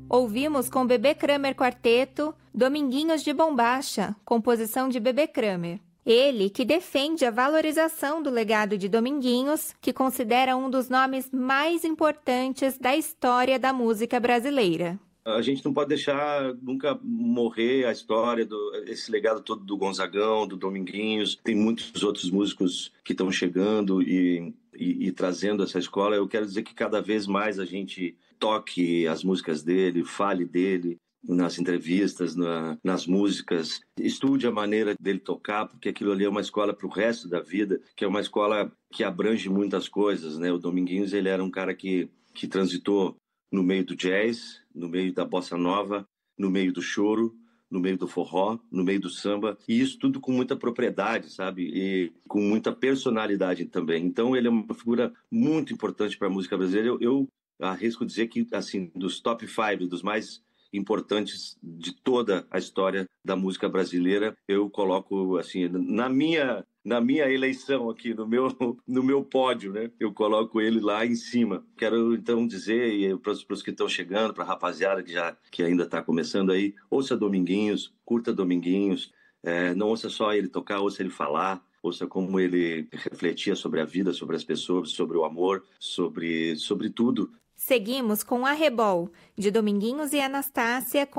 Ouvimos com Bebê Kramer Quarteto, Dominguinhos de Bombacha, composição de Bebê Kramer. Ele que defende a valorização do legado de Dominguinhos, que considera um dos nomes mais importantes da história da música brasileira. A gente não pode deixar nunca morrer a história, esse legado todo do Gonzagão, do Dominguinhos. Tem muitos outros músicos que estão chegando e trazendo essa escola. Eu quero dizer que cada vez mais a gente toque as músicas dele, fale dele nas entrevistas, nas músicas, estude a maneira dele tocar, porque aquilo ali é uma escola para o resto da vida, que é uma escola que abrange muitas coisas, né? O Dominguinhos, ele era um cara que transitou no meio do jazz, no meio da bossa nova, no meio do choro, no meio do forró, no meio do samba, e isso tudo com muita propriedade, sabe? E com muita personalidade também. Então ele é uma figura muito importante para a música brasileira. Eu arrisco dizer que, assim, dos top 5, dos mais importantes de toda a história da música brasileira, eu coloco, assim, na minha eleição aqui, no meu pódio, né? Eu coloco ele lá em cima. Quero, então, dizer para os que estão chegando, para a rapaziada que ainda está começando aí, ouça Dominguinhos, curta Dominguinhos, não ouça só ele tocar, ouça ele falar, ouça como ele refletia sobre a vida, sobre as pessoas, sobre o amor, sobre tudo. Seguimos com Arrebol, de Dominguinhos e Anastácia,